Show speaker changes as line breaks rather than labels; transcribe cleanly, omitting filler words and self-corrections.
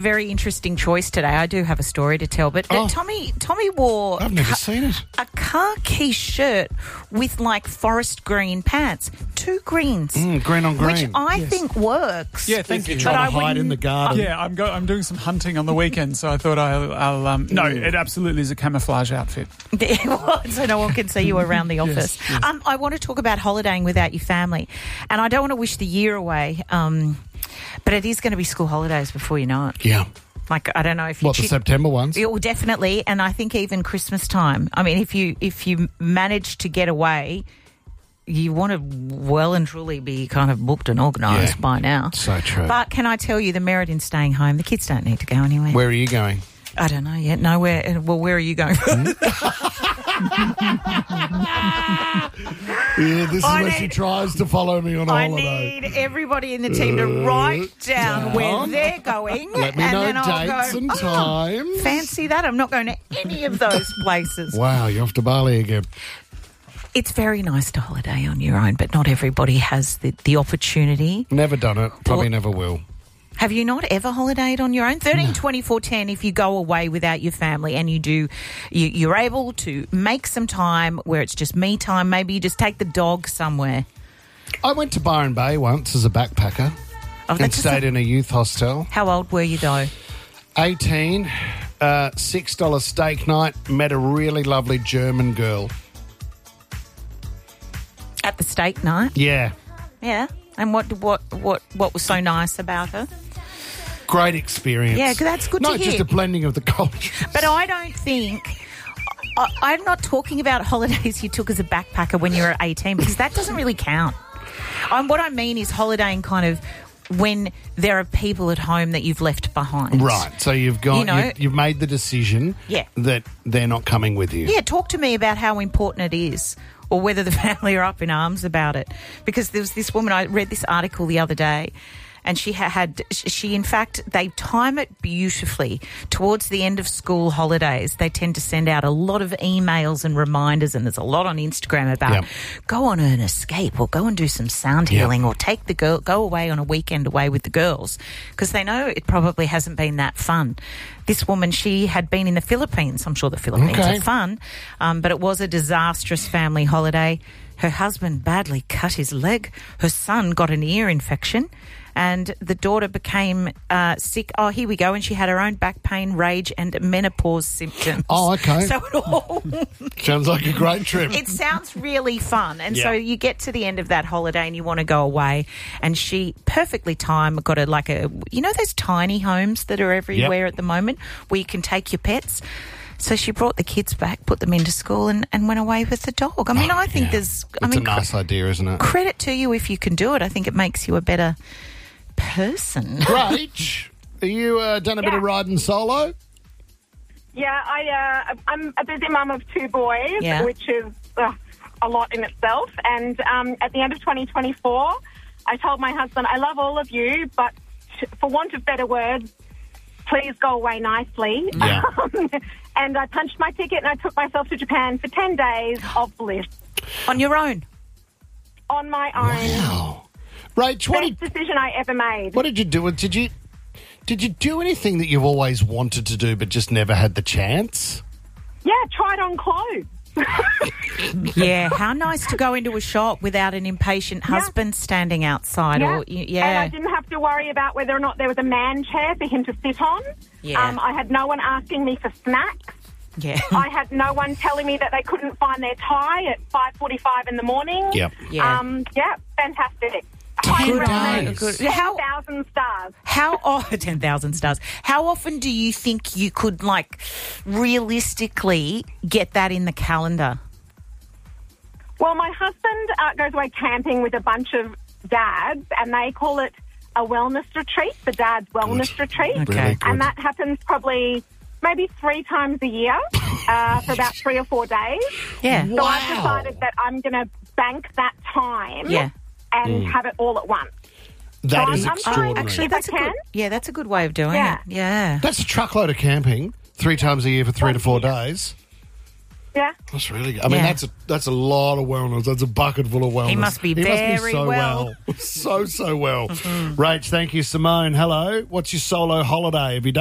Very interesting choice today. I do have a story to tell, but Tommy wore
I've never seen it.
a khaki shirt with like forest green pants, 2 greens,
Green on green.
which I think works.
Yeah, thank you.
Trying to
I
hide in the garden.
Yeah, I'm doing some hunting on the weekend, so I thought I'll no, it absolutely is a camouflage outfit.
So no one can see you around the office.
Yes.
I want to talk about holidaying without your family, and I don't want to wish the year away. But it is going to be school holidays before you know it.
Yeah.
Like, I don't know if you...
What, the September ones?
Yeah, well, definitely. And I think even Christmas time. I mean, if you manage to get away, you want to well and truly be kind of booked and organised by now.
So true.
But can I tell you the merit in staying home? The kids don't need to go anywhere.
Where are you going?
I don't know yet. Nowhere. Well, where are you going?
Yeah, this is where she tries to follow me on
I
holiday.
need everybody in the team to write down where they're going.
Let me
and
know
then I'll
dates
go,
and times.
Fancy that. I'm not going to any of those places.
Wow, you're off to Bali again.
It's very nice to holiday on your own, but not everybody has the opportunity.
Never done it. Probably never will.
Have you not ever holidayed on your own? 13, 24, 10, if you go away without your family and you're able to make some time where it's just me time, maybe you just take the dog somewhere.
I went to Byron Bay once as a backpacker and stayed in a youth hostel.
How old were you, though?
18, $6 steak night, met a really lovely German girl.
At the steak night?
Yeah.
Yeah. And what was so nice about her?
Great experience.
Yeah, 'cause that's good to
Not
hear.
just a blending of the cultures.
But I don't think... I'm not talking about holidays you took as a backpacker when you were 18 because that doesn't really count. What I mean is holidaying kind of when there are people at home that you've left behind.
Right, so you've gone, you've made the decision that they're not coming with you.
Yeah, talk to me about how important it is or whether the family are up in arms about it. Because there was this woman, I read this article the other day, and she in fact, they time it beautifully. Towards the end of school holidays, they tend to send out a lot of emails and reminders, and there's a lot on Instagram about go on an escape or go and do some sound healing or take the girl, go away on a weekend away with the girls, because they know it probably hasn't been that fun. This woman, she had been in the Philippines. I'm sure the Philippines are fun, but it was a disastrous family holiday. Her husband badly cut his leg. Her son got an ear infection. And the daughter became sick. Oh, here we go. And she had her own back pain, rage, and menopause symptoms.
Oh, okay.
So it all...
Sounds like a great trip.
It sounds really fun. And so you get to the end of that holiday and you want to go away. And she perfectly timed, got those tiny homes that are everywhere at the moment where you can take your pets. So she brought the kids back, put them into school and went away with the dog. I mean, I think
It's a nice idea, isn't it?
Credit to you if you can do it. I think it makes you a better person.
Rach, are you done a bit of riding solo?
Yeah, I'm a busy mum of 2 boys, which is a lot in itself. And at the end of 2024, I told my husband, I love all of you, but for want of better words, please go away nicely.
Yeah.
And I punched my ticket and I took myself to Japan for 10 days of bliss.
On your own?
On my own.
Wow. Rach,
Best decision I ever made.
What did you do? Did you do anything that you've always wanted to do but just never had the chance?
Yeah, tried on clothes.
Yeah, how nice to go into a shop without an impatient husband standing outside.
And I didn't have to worry about whether or not there was a man chair for him to sit on. I had no one asking me for snacks. I had no one telling me that they couldn't find their tie at 5:45 in the morning. Fantastic.
10 days.
10,000 stars.
10,000 stars. How often do you think you could, realistically get that in the calendar?
Well, my husband goes away camping with a bunch of dads, and they call it a wellness retreat, the dad's wellness retreat.
Okay.
And that happens probably maybe 3 times a year for about 3 or 4 days.
Yeah.
So I've decided that I'm going to bank that time and have it all at once.
That is extraordinary.
Actually, that's a good way of doing it. Yeah.
That's a truckload of camping 3 times a year for 3 to 4 days.
Yeah.
That's really good. I mean, that's a lot of wellness. That's a bucket full of wellness.
He must be very
so
well.
So well. Rach, thank you. Simone, hello. What's your solo holiday? Have you done